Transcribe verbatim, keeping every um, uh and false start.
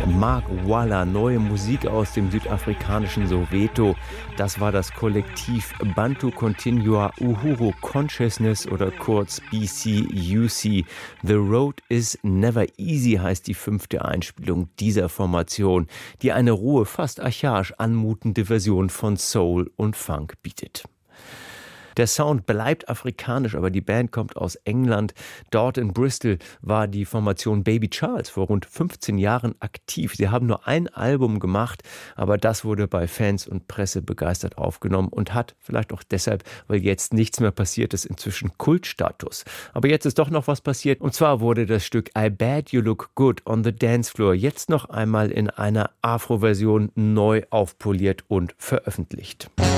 Mark Walla, neue Musik aus dem südafrikanischen Soweto. Das war das Kollektiv Bantu Continua Uhuru Consciousness oder kurz B C U C. The Road is Never Easy heißt die fünfte Einspielung dieser Formation, die eine rohe, fast archaisch anmutende Version von Soul und Funk bietet. Der Sound bleibt afrikanisch, aber die Band kommt aus England. Dort in Bristol war die Formation Baby Charles vor rund fünfzehn Jahren aktiv. Sie haben nur ein Album gemacht, aber das wurde bei Fans und Presse begeistert aufgenommen und hat, vielleicht auch deshalb, weil jetzt nichts mehr passiert ist, inzwischen Kultstatus. Aber jetzt ist doch noch was passiert, und zwar wurde das Stück I Bet You Look Good on the Dance Floor jetzt noch einmal in einer Afro-Version neu aufpoliert und veröffentlicht.